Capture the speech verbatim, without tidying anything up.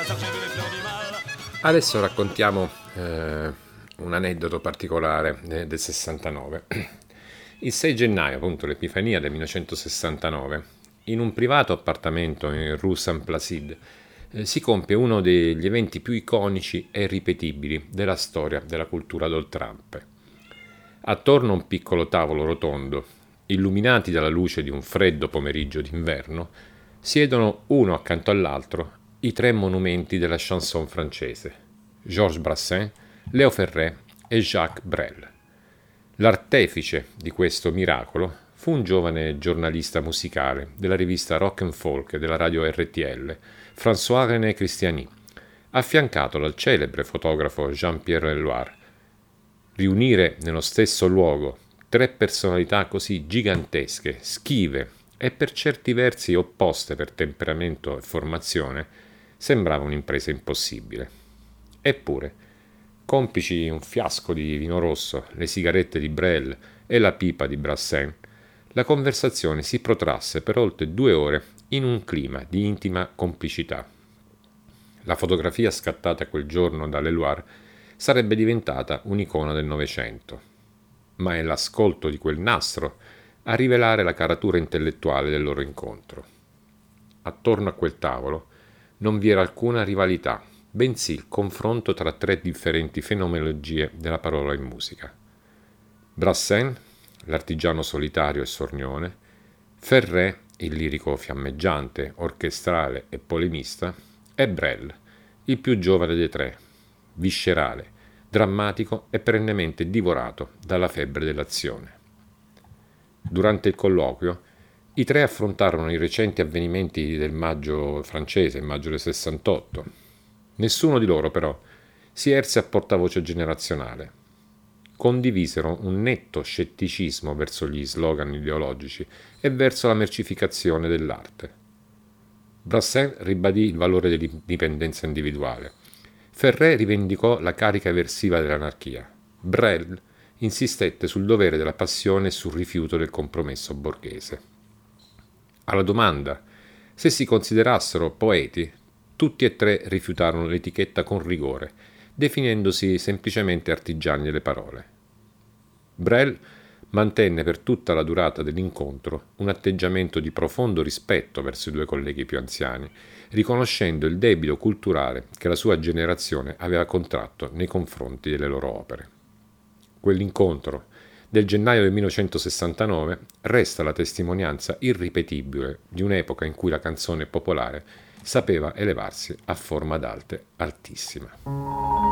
Adesso raccontiamo eh, un aneddoto particolare eh, del sessantanove. Il sei gennaio, appunto l'Epifania del millenovecentosessantanove, in un privato appartamento in Rue Saint-Placide eh, si compie uno degli eventi più iconici e irripetibili della storia della cultura d'oltralpe. Attorno a un piccolo tavolo rotondo, illuminati dalla luce di un freddo pomeriggio d'inverno, siedono uno accanto all'altro i tre monumenti della chanson francese: Georges Brassens, Léo Ferré e Jacques Brel. L'artefice di questo miracolo fu un giovane giornalista musicale della rivista Rock and Folk della radio R T L, François-René Christiani, affiancato dal celebre fotografo Jean-Pierre Leloir. Riunire nello stesso luogo tre personalità così gigantesche, schive e per certi versi opposte per temperamento e formazione sembrava un'impresa impossibile. Eppure, complici un fiasco di vino rosso, le sigarette di Brel e la pipa di Brassens, la conversazione si protrasse per oltre due ore in un clima di intima complicità. La fotografia scattata quel giorno da Leloir sarebbe diventata un'icona del Novecento, ma è l'ascolto di quel nastro a rivelare la caratura intellettuale del loro incontro. Attorno a quel tavolo non vi era alcuna rivalità, bensì il confronto tra tre differenti fenomenologie della parola in musica. Brassens, l'artigiano solitario e sornione; Ferré, il lirico fiammeggiante, orchestrale e polemista; e Brel, il più giovane dei tre, viscerale, drammatico e perennemente divorato dalla febbre dell'azione. Durante il colloquio, i tre affrontarono i recenti avvenimenti del maggio francese, il maggio del sessantotto. Nessuno di loro, però, si erse a portavoce generazionale. Condivisero un netto scetticismo verso gli slogan ideologici e verso la mercificazione dell'arte. Brassens ribadì il valore dell'indipendenza individuale. Ferré rivendicò la carica eversiva dell'anarchia. Brel insistette sul dovere della passione e sul rifiuto del compromesso borghese. Alla domanda se si considerassero poeti, tutti e tre rifiutarono l'etichetta con rigore, definendosi semplicemente artigiani delle parole. Brel mantenne per tutta la durata dell'incontro un atteggiamento di profondo rispetto verso i due colleghi più anziani, riconoscendo il debito culturale che la sua generazione aveva contratto nei confronti delle loro opere. Quell'incontro del gennaio del millenovecentosessantanove resta la testimonianza irripetibile di un'epoca in cui la canzone popolare sapeva elevarsi a forma d'arte altissima.